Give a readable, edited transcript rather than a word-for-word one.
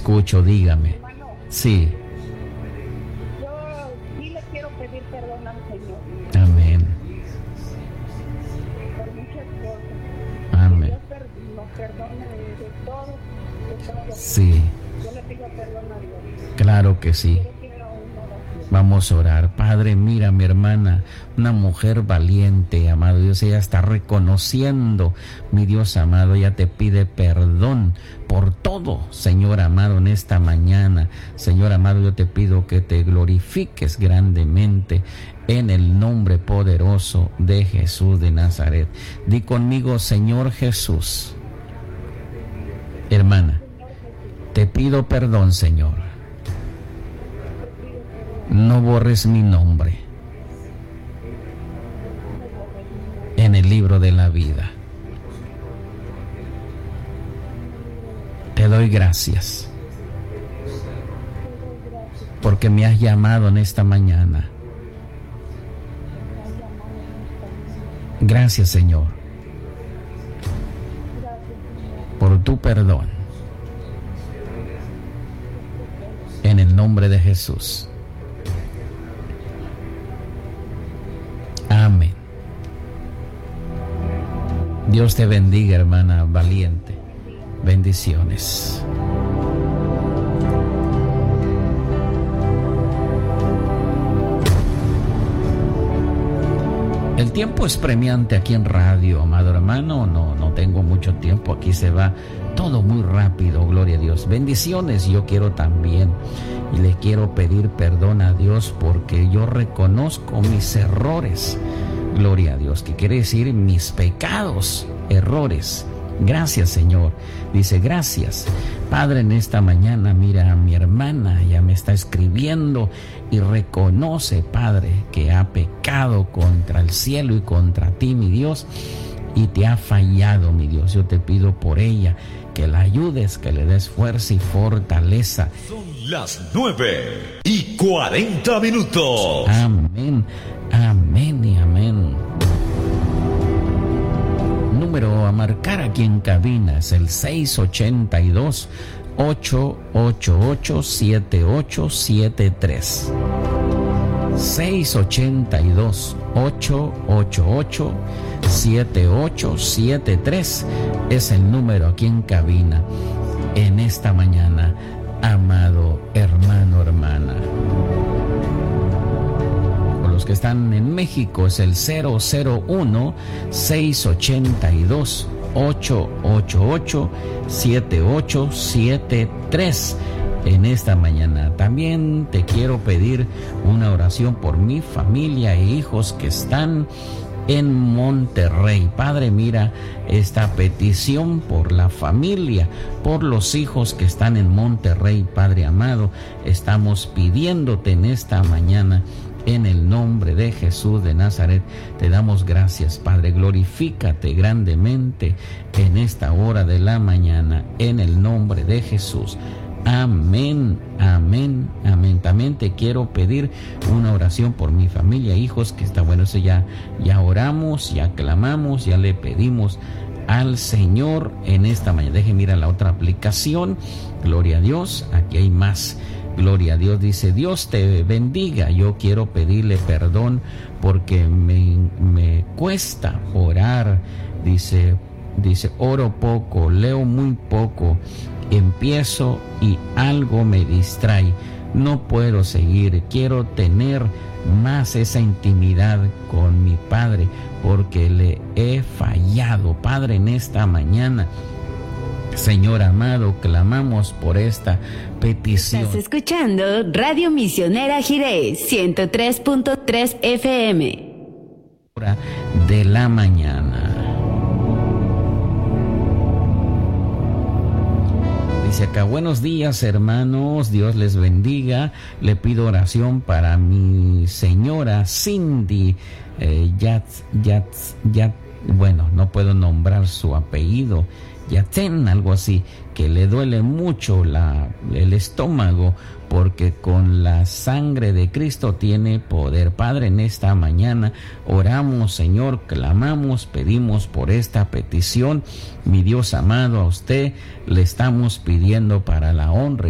escucho, dígame. Hermano, Sí, yo sí le quiero pedir perdón al Señor amén, por muchas cosas. amén. Dios nos perdone de todo, de todo. Sí, Yo le pido perdón a Dios. claro que sí. Quiero que haga una oración. Vamos a orar. Padre, mira, mi hermana, una mujer valiente, amado Dios, ella está reconociendo, mi Dios amado, ella te pide perdón por todo, Señor amado, en esta mañana. Señor amado, yo te pido que te glorifiques grandemente en el nombre poderoso de Jesús de Nazaret. Di conmigo, Señor Jesús. Hermana, te pido perdón, Señor. No borres mi nombre en el libro de la vida. Te doy gracias porque me has llamado en esta mañana. Gracias, Señor, por tu perdón. En el nombre de Jesús. Amén. Dios te bendiga, hermana valiente. Bendiciones. El tiempo es premiante aquí en radio, amado hermano. No tengo mucho tiempo. Aquí se va todo muy rápido, gloria a Dios. Bendiciones, yo quiero también. Y le quiero pedir perdón a Dios porque yo reconozco mis errores. Gloria a Dios, que quiere decir mis pecados, errores. Gracias, Señor. Dice, gracias. Padre, en esta mañana, mira a mi hermana, ya me está escribiendo y reconoce, Padre, que ha pecado contra el cielo y contra ti, mi Dios, y te ha fallado, mi Dios. Yo te pido por ella que la ayudes, que le des fuerza y fortaleza. Son las 9:40. Amén, amén y amén. Número a marcar aquí en cabina es el 682-888-7873. 682-888-7873 es el número aquí en cabina en esta mañana, amado hermano, hermana. Por los que están en México es el 001-682-888-7873 en esta mañana. También te quiero pedir una oración por mi familia e hijos que están en Monterrey. Padre, mira esta petición por la familia, por los hijos que están en Monterrey. Padre amado, estamos pidiéndote en esta mañana, en el nombre de Jesús de Nazaret, te damos gracias, Padre. Glorifícate grandemente en esta hora de la mañana, en el nombre de Jesús. Amén, amén, amén. También te quiero pedir una oración por mi familia, hijos, que está bueno, eso ya oramos, ya clamamos, ya le pedimos al Señor en esta mañana. Deje mirar la otra aplicación. Gloria a Dios, aquí hay más. Gloria a Dios, dice, Dios te bendiga. Yo quiero pedirle perdón porque me cuesta orar. Dice, oro poco, leo muy poco. Empiezo y algo me distrae. No puedo seguir. Quiero tener más esa intimidad con mi Padre porque le he fallado. Padre, en esta mañana, Señor amado, clamamos por esta petición. Estás escuchando Radio Misionera Jiré 103.3 FM. Hora de la mañana. Dice acá, buenos días hermanos, Dios les bendiga. Le pido oración para mi señora Cindy bueno, no puedo nombrar su apellido, Yaten, algo así, que le duele mucho el estómago, porque con la sangre de Cristo tiene poder. Padre, en esta mañana oramos, Señor, clamamos, pedimos por esta petición. Mi Dios amado, a usted le estamos pidiendo para la honra